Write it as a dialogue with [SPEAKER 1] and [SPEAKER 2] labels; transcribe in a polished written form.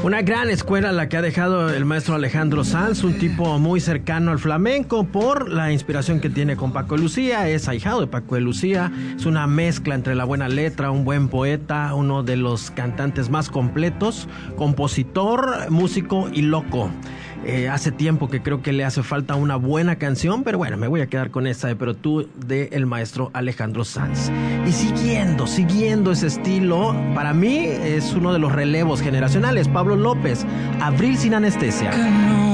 [SPEAKER 1] Una gran escuela la que ha dejado el maestro Alejandro Sanz, un tipo muy cercano al flamenco por la inspiración que tiene con Paco de Lucía. Es ahijado de Paco de Lucía, es una mezcla entre la buena letra, un buen poeta, uno de los cantantes más completos, compositor, músico y loco. Hace tiempo que creo que le hace falta una buena canción, pero bueno, me voy a quedar con esta de Pero tú, de el maestro Alejandro Sanz. Y siguiendo ese estilo, para mí es uno de los relevos generacionales, Pablo López, Abril sin anestesia.